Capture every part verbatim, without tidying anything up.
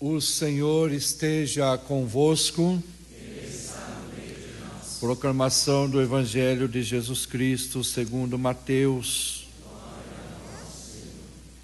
O Senhor esteja convosco. Ele está no meio de nós. Proclamação do Evangelho de Jesus Cristo segundo Mateus. Glória a vós, Senhor.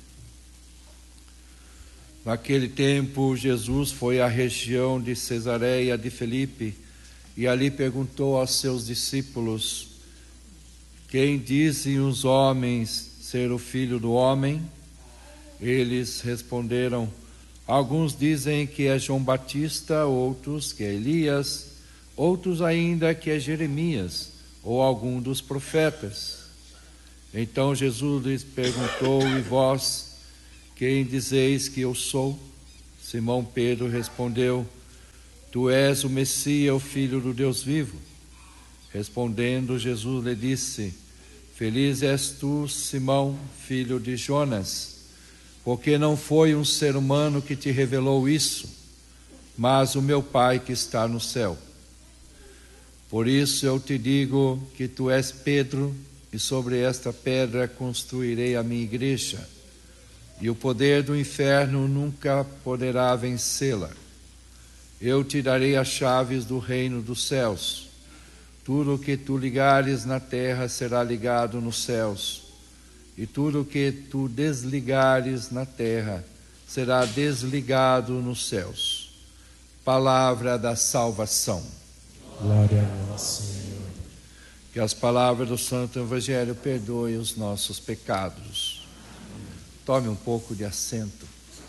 Naquele tempo, Jesus foi à região de Cesareia de Filipe e ali perguntou aos seus discípulos: quem dizem os homens ser o Filho do Homem? Eles responderam: alguns dizem que é João Batista, outros que é Elias, outros ainda que é Jeremias ou algum dos profetas. Então Jesus lhes perguntou: e vós, quem dizeis que eu sou? Simão Pedro respondeu: tu és o Messias, o Filho do Deus vivo. Respondendo, Jesus lhe disse: feliz és tu, Simão, filho de Jonas, porque não foi um ser humano que te revelou isso, mas o meu Pai que está no céu. Por isso eu te digo que tu és Pedro, e sobre esta pedra construirei a minha igreja, e o poder do inferno nunca poderá vencê-la. Eu te darei as chaves do reino dos céus. Tudo o que tu ligares na terra será ligado nos céus, e tudo o que tu desligares na terra será desligado nos céus. Palavra da salvação. Glória a vós, Senhor. Que as palavras do Santo Evangelho perdoem os nossos pecados. Tome um pouco de assento.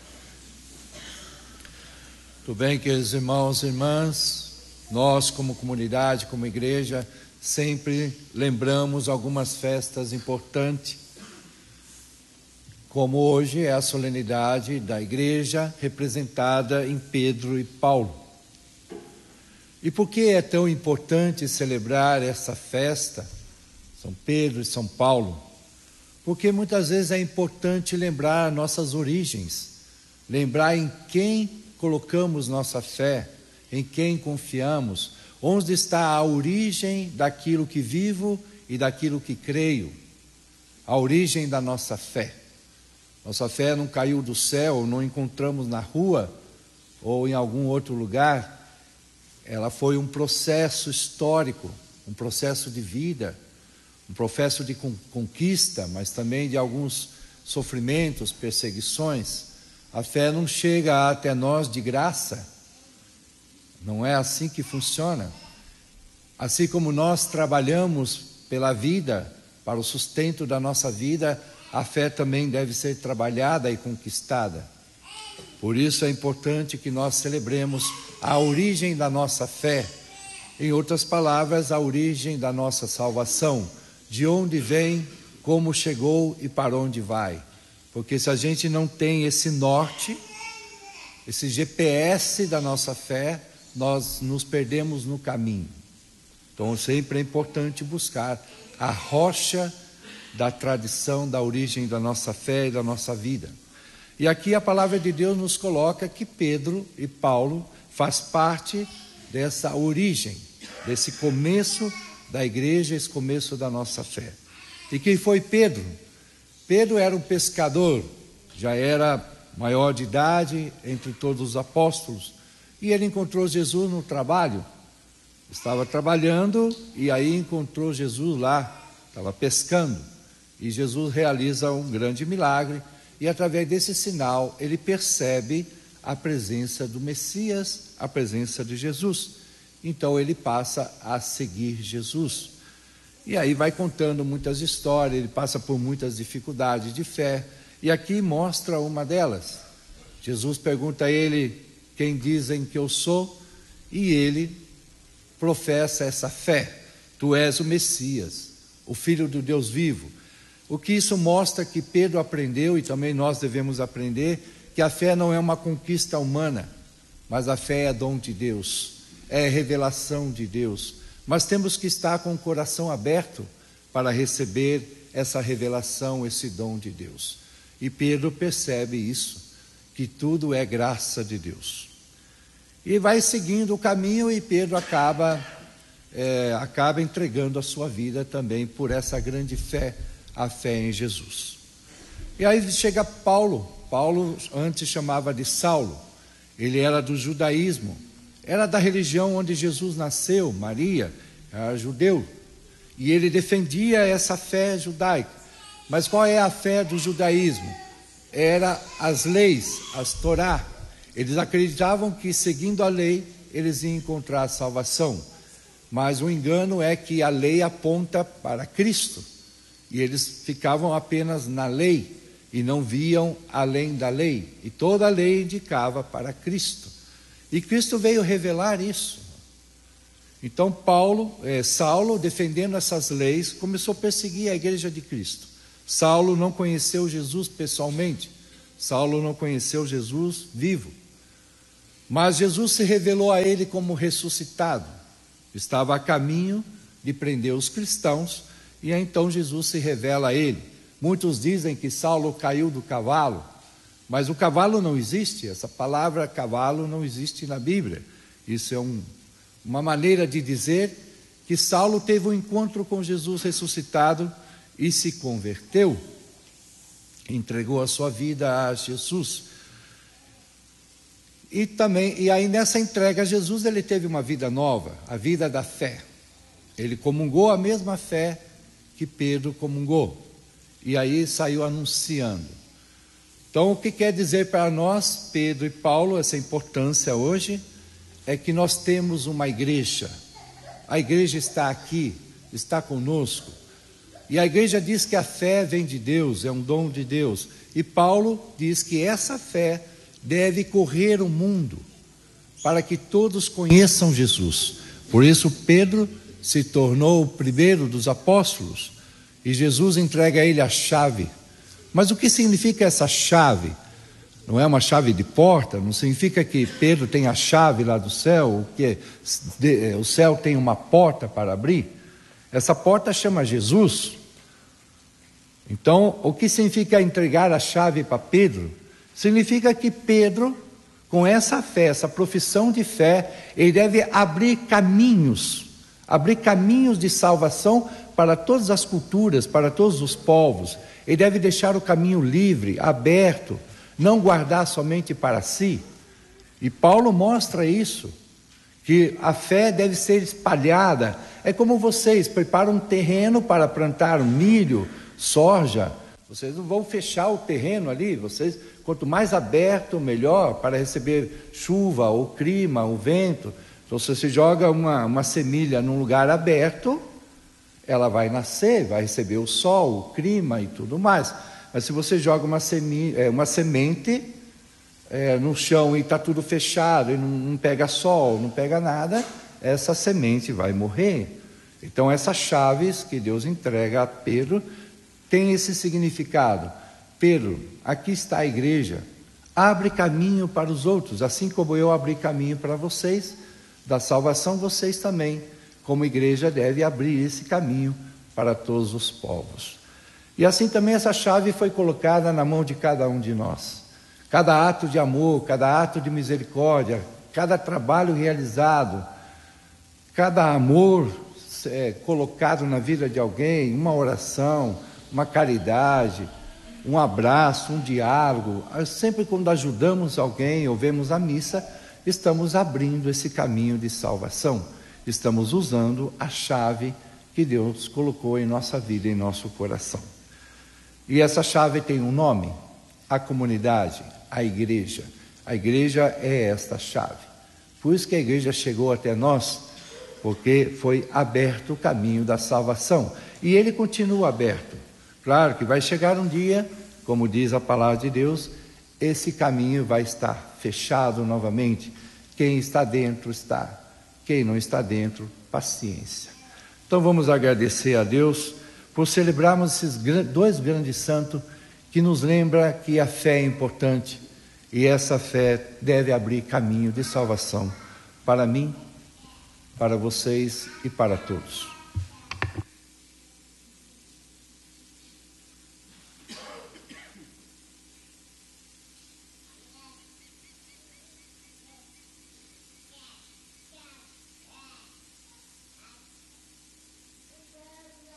Tudo bem, queridos irmãos e irmãs? Nós, como comunidade, como igreja, sempre lembramos algumas festas importantes, como hoje é a solenidade da igreja representada em Pedro e Paulo. E por que é tão importante celebrar essa festa, São Pedro e São Paulo? Porque muitas vezes é importante lembrar nossas origens, lembrar em quem colocamos nossa fé, em quem confiamos, onde está a origem daquilo que vivo e daquilo que creio, a origem da nossa fé. Nossa fé não caiu do céu, não encontramos na rua ou em algum outro lugar. Ela foi um processo histórico, um processo de vida, um processo de conquista, mas também de alguns sofrimentos, perseguições. A fé não chega até nós de graça. Não é assim que funciona. Assim como nós trabalhamos pela vida, para o sustento da nossa vida, a fé também deve ser trabalhada e conquistada. Por isso é importante que nós celebremos a origem da nossa fé. Em outras palavras, a origem da nossa salvação. De onde vem, como chegou e para onde vai. Porque se a gente não tem esse norte, esse G P S da nossa fé, nós nos perdemos no caminho. Então sempre é importante buscar a rocha da tradição, da origem da nossa fé e da nossa vida. E aqui a palavra de Deus nos coloca que Pedro e Paulo faz parte dessa origem, desse começo da igreja, esse começo da nossa fé. E quem foi Pedro? Pedro era um pescador, já era maior de idade entre todos os apóstolos, e ele encontrou Jesus no trabalho. Estava trabalhando e aí encontrou Jesus lá, estava pescando. E Jesus realiza um grande milagre, e através desse sinal ele percebe a presença do Messias, a presença de Jesus. Então ele passa a seguir Jesus. E aí vai contando muitas histórias, ele passa por muitas dificuldades de fé, e aqui mostra uma delas. Jesus pergunta a ele: quem dizem que eu sou? E ele professa essa fé: tu és o Messias, o Filho do Deus vivo. O que isso mostra que Pedro aprendeu, e também nós devemos aprender, que a fé não é uma conquista humana, mas a fé é dom de Deus, é revelação de Deus. Mas temos que estar com o coração aberto para receber essa revelação, esse dom de Deus. E Pedro percebe isso, que tudo é graça de Deus. E vai seguindo o caminho, e Pedro acaba, é, acaba entregando a sua vida também por essa grande fé, a fé em Jesus. E aí chega Paulo. Paulo antes chamava de Saulo. ele era do judaísmo, era da religião onde Jesus nasceu, Maria, era judeu, e ele defendia essa fé judaica. Mas qual é a fé do judaísmo? Era as leis, as Torá. Eles acreditavam que seguindo a lei, eles iam encontrar a salvação. Mas o engano é que a lei aponta para Cristo. E eles ficavam apenas na lei e não viam além da lei. E toda a lei indicava para Cristo. E Cristo veio revelar isso. Então Paulo, eh, Saulo, defendendo essas leis, começou a perseguir a igreja de Cristo. Saulo não conheceu Jesus pessoalmente. Saulo não conheceu Jesus vivo. Mas Jesus se revelou a ele como ressuscitado. Estava a caminho de prender os cristãos, e então Jesus se revela a ele. Muitos dizem que Saulo caiu do cavalo, mas o cavalo não existe. Essa palavra cavalo não existe na Bíblia. Isso é um, uma maneira de dizer que Saulo teve um encontro com Jesus ressuscitado e se converteu, entregou a sua vida a Jesus. E também, e aí nessa entrega a Jesus, ele teve uma vida nova, a vida da fé. Ele comungou a mesma fé que Pedro comungou, e aí saiu anunciando. Então, o que quer dizer para nós, Pedro e Paulo, essa importância hoje, é que nós temos uma igreja. A igreja está aqui, está conosco. E a igreja diz que a fé vem de Deus, é um dom de Deus. E Paulo diz que essa fé deve correr o mundo, para que todos conheçam Jesus. Por isso Pedro se tornou o primeiro dos apóstolos, e Jesus entrega a ele a chave. Mas o que significa essa chave? Não é uma chave de porta, não significa que Pedro tem a chave lá do céu, que o céu tem uma porta para abrir. Essa porta chama Jesus. Então, o que significa entregar a chave para Pedro? Significa que Pedro, com essa fé, essa profissão de fé, ele deve abrir caminhos, abrir caminhos de salvação para todas as culturas, para todos os povos. Ele deve deixar o caminho livre, aberto, não guardar somente para si. E Paulo mostra isso, que a fé deve ser espalhada. É como vocês preparam um terreno para plantar milho, soja. Vocês não vão fechar o terreno ali, vocês, quanto mais aberto, melhor, para receber chuva, o clima, o vento. Então, se você joga uma, uma semilha num lugar aberto, ela vai nascer, vai receber o sol, o clima e tudo mais. Mas se você joga uma, semi, é, uma semente é, no chão e está tudo fechado, e não, não pega sol, não pega nada, essa semente vai morrer. Então, essas chaves que Deus entrega a Pedro tem esse significado. Pedro, aqui está a igreja, abre caminho para os outros, assim como eu abri caminho para vocês, da salvação, vocês também, como igreja, devem abrir esse caminho para todos os povos. E assim também essa chave foi colocada na mão de cada um de nós. Cada ato de amor, cada ato de misericórdia, cada trabalho realizado, cada amor é, colocado na vida de alguém, uma oração, uma caridade, um abraço, um diálogo. Sempre quando ajudamos alguém ou vemos a missa, estamos abrindo esse caminho de salvação. Estamos usando a chave que Deus colocou em nossa vida, em nosso coração. E essa chave tem um nome: a comunidade, a igreja. A igreja é esta chave. Por isso que a igreja chegou até nós, porque foi aberto o caminho da salvação. E ele continua aberto. Claro que vai chegar um dia, como diz a palavra de Deus, esse caminho vai estar fechado novamente. Quem está dentro está, quem não está dentro, paciência. Então vamos agradecer a Deus por celebrarmos esses dois grandes santos que nos lembra que a fé é importante e essa fé deve abrir caminho de salvação para mim, para vocês e para todos.